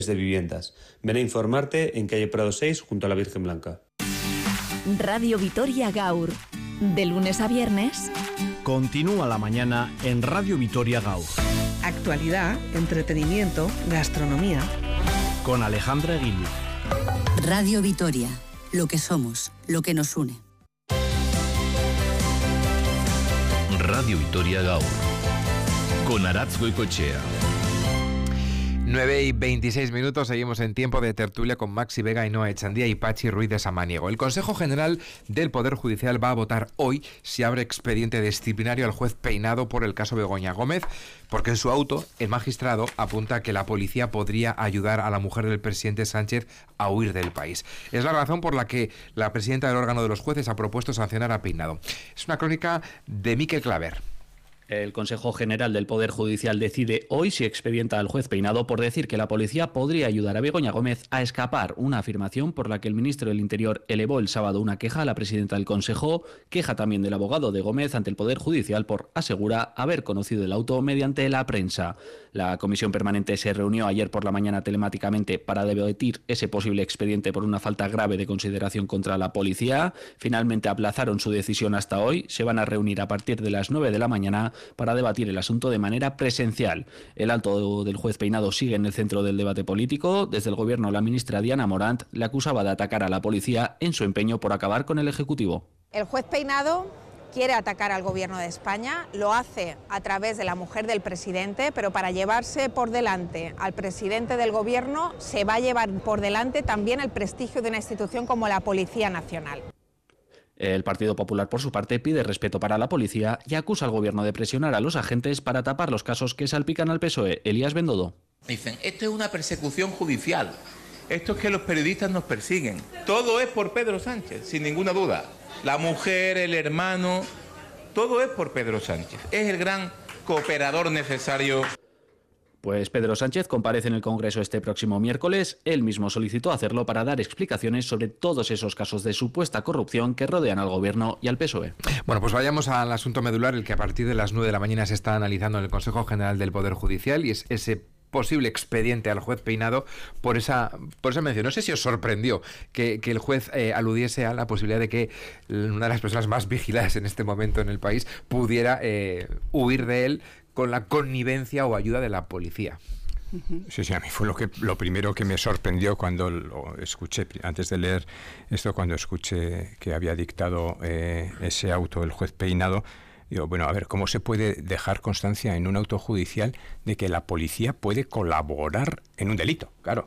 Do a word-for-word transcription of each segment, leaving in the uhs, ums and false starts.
de viviendas. Ven a informarte en calle Prado seis junto a la Virgen Blanca. Radio Vitoria Gaur. De lunes a viernes. Continúa la mañana en Radio Vitoria Gaur. Actualidad, entretenimiento, gastronomía. Con Alejandra Guillo. Radio Vitoria. Lo que somos, lo que nos une. Radio Vitoria Gaur. Con Aratz Goicoechea. nueve y veintiséis minutos, seguimos en tiempo de tertulia con Maxi Vega, Ainhoa Echandía y Pachi Ruiz de Samaniego. El Consejo General del Poder Judicial va a votar hoy si abre expediente disciplinario al juez Peinado por el caso Begoña Gómez, porque en su auto el magistrado apunta que la policía podría ayudar a la mujer del presidente Sánchez a huir del país. Es la razón por la que la presidenta del órgano de los jueces ha propuesto sancionar a Peinado. Es una crónica de Miquel Claver. El Consejo General del Poder Judicial decide hoy si expedienta al juez Peinado por decir que la policía podría ayudar a Begoña Gómez a escapar, una afirmación por la que el ministro del Interior elevó el sábado una queja a la presidenta del Consejo, queja también del abogado de Gómez ante el Poder Judicial por, asegura, haber conocido el auto mediante la prensa. La comisión permanente se reunió ayer por la mañana telemáticamente para debatir ese posible expediente por una falta grave de consideración contra la policía. Finalmente aplazaron su decisión hasta hoy. Se van a reunir a partir de las nueve de la mañana para debatir el asunto de manera presencial. El alto del juez Peinado sigue en el centro del debate político. Desde el gobierno, la ministra Diana Morant le acusaba de atacar a la policía en su empeño por acabar con el Ejecutivo. El juez Peinado quiere atacar al gobierno de España, lo hace a través de la mujer del presidente, pero para llevarse por delante al presidente del gobierno se va a llevar por delante también el prestigio de una institución como la Policía Nacional. El Partido Popular, por su parte, pide respeto para la policía y acusa al gobierno de presionar a los agentes para tapar los casos que salpican al P S O E. Elías Bendodo. Dicen, esto es una persecución judicial, esto es que los periodistas nos persiguen. Todo es por Pedro Sánchez, sin ninguna duda. La mujer, el hermano, todo es por Pedro Sánchez. Es el gran cooperador necesario. Pues Pedro Sánchez comparece en el Congreso este próximo miércoles. Él mismo solicitó hacerlo para dar explicaciones sobre todos esos casos de supuesta corrupción que rodean al Gobierno y al P S O E. Bueno, pues vayamos al asunto medular, el que a partir de las nueve de la mañana se está analizando en el Consejo General del Poder Judicial, y es ese posible expediente al juez Peinado por esa por esa mención. No sé si os sorprendió que, que el juez eh, aludiese a la posibilidad de que una de las personas más vigiladas en este momento en el país pudiera eh, huir de él con la connivencia o ayuda de la policía. Sí, sí, a mí fue lo que lo primero que me sorprendió cuando lo escuché, antes de leer esto, cuando escuché que había dictado eh, ese auto el juez Peinado. Digo, bueno, a ver, ¿cómo se puede dejar constancia en un auto judicial de que la policía puede colaborar en un delito? Claro,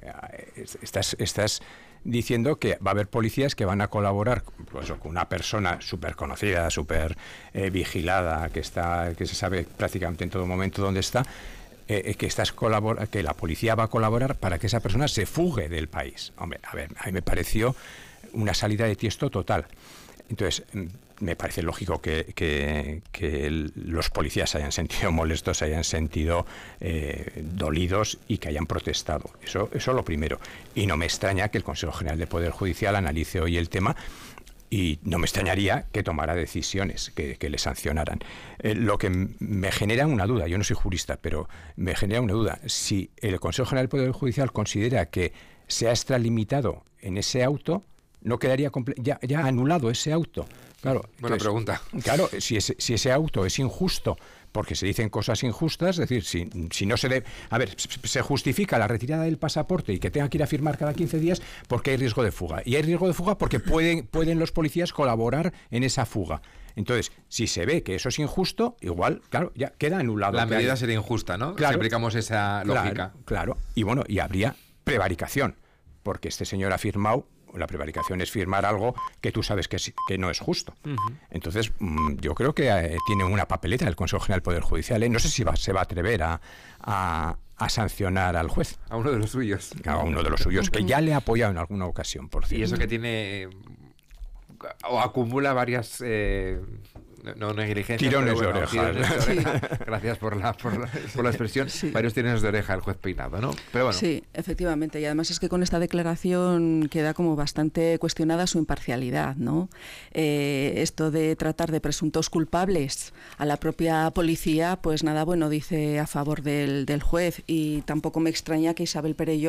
estás, estás diciendo que va a haber policías que van a colaborar pues, con una persona súper conocida, súper eh, vigilada, que está, que se sabe prácticamente en todo momento dónde está, eh, que, estás colabora, que la policía va a colaborar para que esa persona se fugue del país. Hombre, a ver, a mí me pareció una salida de tiesto total. Entonces, me parece lógico que, que, que el, los policías se hayan sentido molestos, se hayan sentido eh, dolidos y que hayan protestado. Eso eso lo primero. Y no me extraña que el Consejo General del Poder Judicial analice hoy el tema y no me extrañaría que tomara decisiones, que, que le sancionaran. Eh, lo que me genera una duda, yo no soy jurista, pero me genera una duda. Si el Consejo General del Poder Judicial considera que se ha extralimitado en ese auto, no quedaría comple- ya, ya anulado ese auto. Claro, buena entonces, pregunta. Claro, si ese, si ese auto es injusto porque se dicen cosas injustas, es decir, si, si no se debe... A ver, se justifica la retirada del pasaporte y que tenga que ir a firmar cada quince días porque hay riesgo de fuga. Y hay riesgo de fuga porque pueden, pueden los policías colaborar en esa fuga. Entonces, si se ve que eso es injusto, igual, claro, ya queda anulado. La medida claro. sería injusta, ¿no? Claro, si aplicamos esa lógica. Claro, claro. Y bueno, y habría prevaricación, porque este señor ha firmado... La prevaricación es firmar algo que tú sabes que, es, que no es justo. Uh-huh. Entonces, mmm, yo creo que eh, tiene una papeleta el Consejo General del Poder Judicial. ¿eh? No sé si va, se va a atrever a, a, a sancionar al juez. A uno de los suyos. A uno de los suyos, que ya le ha apoyado en alguna ocasión, por cierto. Y eso que tiene... o acumula varias... Eh, no negligencia. Tirones bueno, de oreja. Tirones de oreja. Sí. Gracias por la, por la, por la expresión. Sí. Varios tirones de oreja el juez Peinado, ¿no? Pero bueno. Sí, efectivamente. Y además es que con esta declaración queda como bastante cuestionada su imparcialidad, ¿no? Eh, esto de tratar de presuntos culpables a la propia policía, pues nada bueno dice a favor del, del juez, y tampoco me extraña que Isabel Perello